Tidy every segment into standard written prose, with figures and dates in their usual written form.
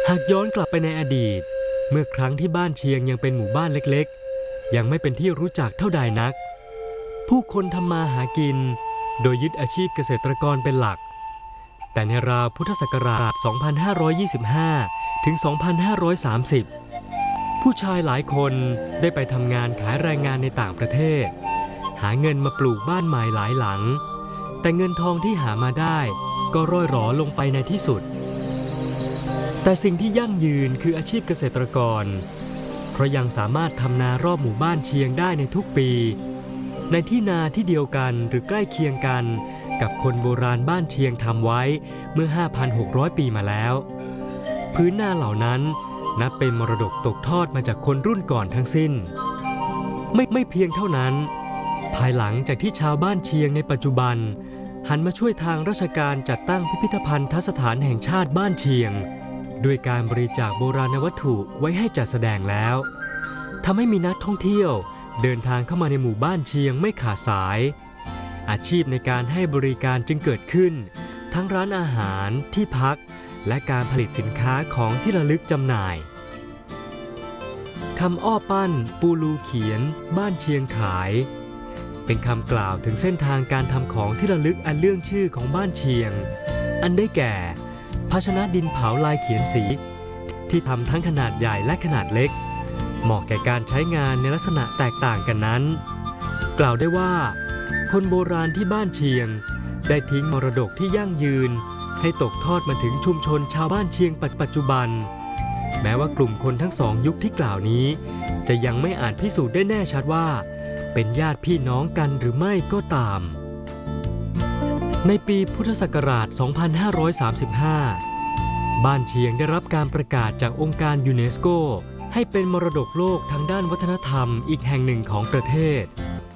หากย้อนกลับไปในอดีตเมื่อครั้งที่บ้านเชียงยังเป็นหมู่บ้านเล็กๆยังไม่เป็นที่รู้จักเท่าใดนักผู้คนทำมาหากินโดยยึดอาชีพเกษตรกรเป็นหลักแต่ในราวพุทธศักราช 2525 ถึง 2530 ผู้ชายหลายคนได้ไปทำงานขายแรงงานในต่างประเทศหาเงินมาปลูกบ้านใหม่หลายหลังแต่เงินทองที่หามาได้ก็ร่อยหรอลงไปในที่สุดแต่สิ่งที่ยั่งยืนคืออาชีพเกษตรกรเพราะยังสามารถทำนารอบหมู่บ้านเชียงได้ในทุกปีในที่นาที่เดียวกันหรือใกล้เคียงกันกับคนโบราณบ้านเชียงทำไว้เมื่อ 5,600 ปีมาแล้วพื้นนาเหล่านั้นนับเป็นมรดกตกทอดมาจากคนรุ่นก่อนทั้งสิ้นไม่เพียงเท่านั้นภายหลังจากที่ชาวบ้านเชียงในปัจจุบันหันมาช่วยทางราชการจัดตั้งพิพิธภัณฑสถานแห่งชาติบ้านเชียงด้วยการบริจาคโบราณวัตถุไว้ให้จัดแสดงแล้วทำให้มีนักท่องเที่ยวเดินทางเข้ามาในหมู่บ้านเชียงไม่ขาดสายอาชีพในการให้บริการจึงเกิดขึ้นทั้งร้านอาหารที่พักและการผลิตสินค้าของที่ระลึกจำหน่ายคำอ้อปั้นปูลูเขียนบ้านเชียงขายเป็นคำกล่าวถึงเส้นทางการทำของที่ระลึกอันเรื่องชื่อของบ้านเชียงอันได้แก่ภาชนะดินเผาลายเขียนสีที่ทำทั้งขนาดใหญ่และขนาดเล็กเหมาะแก่การใช้งานในลักษณะแตกต่างกันนั้นกล่าวได้ว่าคนโบราณที่บ้านเชียงได้ทิ้งมรดกที่ยั่งยืนให้ตกทอดมาถึงชุมชนชาวบ้านเชียงปัจจุบันแม้ว่ากลุ่มคนทั้งสองยุคที่กล่าวนี้จะยังไม่อาจพิสูจน์ได้แน่ชัดว่าเป็นญาติพี่น้องกันหรือไม่ก็ตามในปีพุทธศักราช 2535 บ้านเชียงได้รับการประกาศจากองค์การยูเนสโกให้เป็นมรดกโลกทางด้านวัฒนธรรมอีกแห่งหนึ่งของประเทศ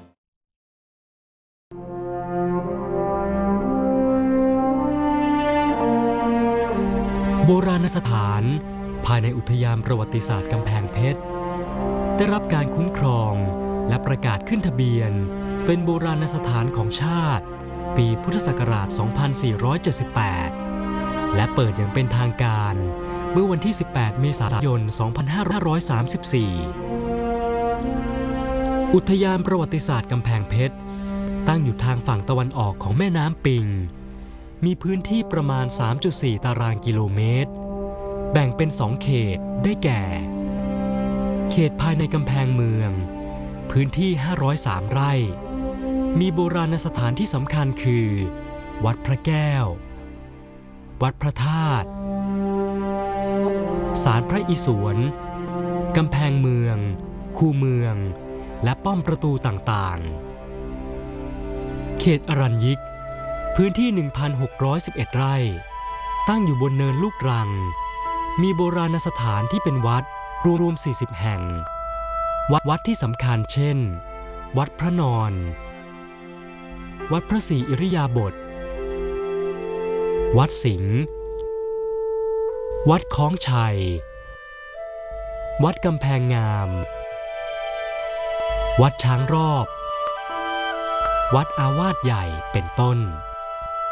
โบราณสถานภายในอุทยานประวัติศาสตร์กำแพงเพชรได้รับการคุ้มครองและประกาศขึ้นทะเบียนเป็นโบราณสถานของชาติปีพุทธศักราช 2478 และเปิดอย่างเป็นทางการเมื่อวันที่ 18 เมษายน 2534 อุทยานประวัติศาสตร์กำแพงเพชรตั้งอยู่ทางฝั่งตะวันออกของแม่น้ำปิงมีพื้นที่ประมาณ 3.4 ตารางกิโลเมตรแบ่งเป็น2เขตได้แก่เขตภายในกำแพงเมืองพื้นที่503 ไร่มีโบราณสถานที่สำคัญคือวัดพระแก้ววัดพระธาตุศาลพระอิศวรกำแพงเมืองคูเมืองและป้อมประตูต่างๆเขตอรัญญิกพื้นที่ 1,611 ไร่ตั้งอยู่บนเนินลูกรังมีโบราณสถานที่เป็นวัดรวม 40 แห่งวัดที่สำคัญเช่นวัดพระนอนวัดพระศรีอิริยาบถวัดสิงห์วัดคล้องชัยวัดกำแพงงามวัดช้างรอบวัดอาวาสใหญ่เป็นต้น